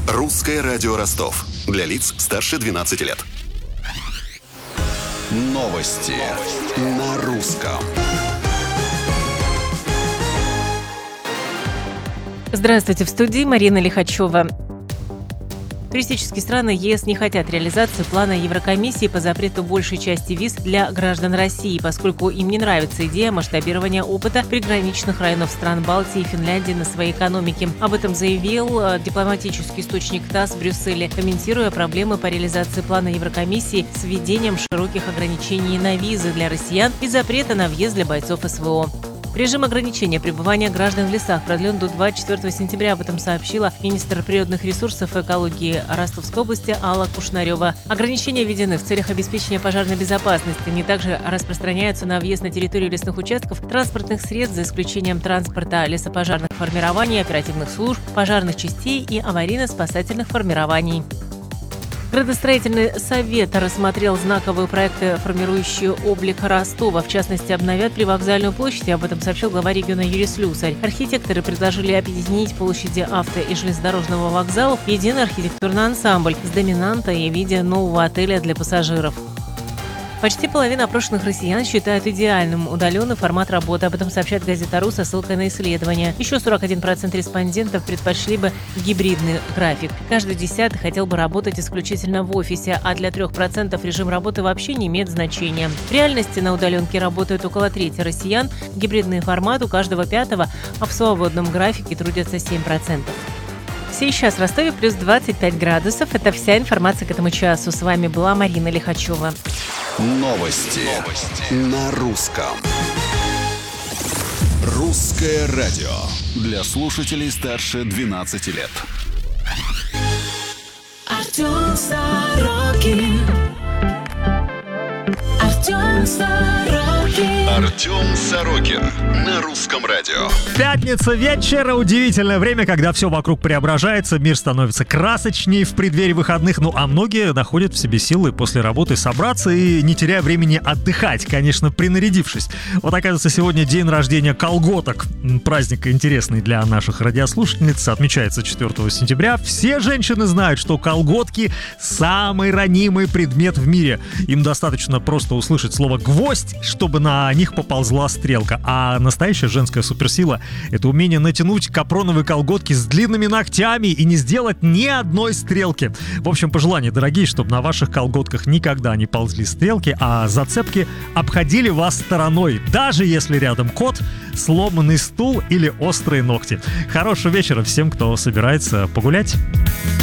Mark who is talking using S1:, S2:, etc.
S1: Русское радио Ростов. Для лиц старше 12 лет. Новости на русском.
S2: Здравствуйте, в студии Марина Лихачева. Туристические страны ЕС не хотят реализации плана Еврокомиссии по запрету большей части виз для граждан России, поскольку им не нравится идея масштабирования опыта приграничных районов стран Балтии и Финляндии на своей экономике. Об этом заявил дипломатический источник ТАСС в Брюсселе, комментируя проблемы по реализации плана Еврокомиссии с введением широких ограничений на визы для россиян и запрета на въезд для бойцов СВО. Режим ограничения пребывания граждан в лесах продлен до 24 сентября. Об этом сообщила министр природных ресурсов и экологии Ростовской области Алла Кушнарева. Ограничения введены в целях обеспечения пожарной безопасности. Они также распространяются на въезд на территорию лесных участков транспортных средств, за исключением транспорта лесопожарных формирований, оперативных служб, пожарных частей и аварийно-спасательных формирований. Градостроительный совет рассмотрел знаковые проекты, формирующие облик Ростова. В частности, обновят привокзальную площадь. Об этом сообщил глава региона Юрий Слюсарь. Архитекторы предложили объединить площади авто- и железнодорожного вокзалов в единый архитектурный ансамбль с доминантой в виде нового отеля для пассажиров. Почти половина опрошенных россиян считают идеальным удаленный формат работы. Об этом сообщает газета «Ру» со ссылкой на исследование. Еще 41% респондентов предпочли бы гибридный график. Каждый 10-й хотел бы работать исключительно в офисе, а для 3% режим работы вообще не имеет значения. В реальности на удаленке работают около трети россиян. Гибридный формат у каждого 5-го, а в свободном графике трудятся 7%. Сейчас в Ростове плюс 25 градусов. Это вся информация к этому часу. С вами была Марина Лихачева.
S1: Новости на русском. Русское радио. Для слушателей старше 12 лет.
S3: Артем Сорокин. Артем Сорокин.
S1: Артем Сорокин на русском радио.
S4: Пятница вечер, удивительное время, когда все вокруг преображается, мир становится красочнее в преддверии выходных, а многие находят в себе силы после работы собраться и не теряя времени отдыхать, конечно, принарядившись. Вот, оказывается, сегодня день рождения колготок. Праздник интересный для наших радиослушательниц, отмечается 4 сентября. Все женщины знают, что колготки – самый ранимый предмет в мире. Им достаточно просто услышать слово «гвоздь», чтобы на них поползла стрелка. А настоящая женская суперсила – это умение натянуть капроновые колготки с длинными ногтями и не сделать ни одной стрелки. В общем, пожелания, дорогие, чтобы на ваших колготках никогда не ползли стрелки, а зацепки обходили вас стороной, даже если рядом кот, сломанный стул или острые ногти. Хорошего вечера всем, кто собирается погулять.